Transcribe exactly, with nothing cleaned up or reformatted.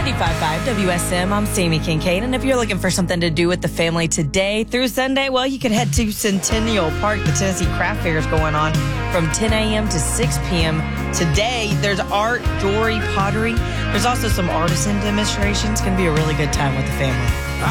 ninety-five point five W S M, I'm Sammy Kincaid, and if you're looking for something to do with the family today through Sunday, well, you could head to Centennial Park. The Tennessee Craft Fair is going on from ten a.m. to six p.m. Today, there's art, jewelry, pottery. There's also some artisan demonstrations. It's going to be a really good time with the family.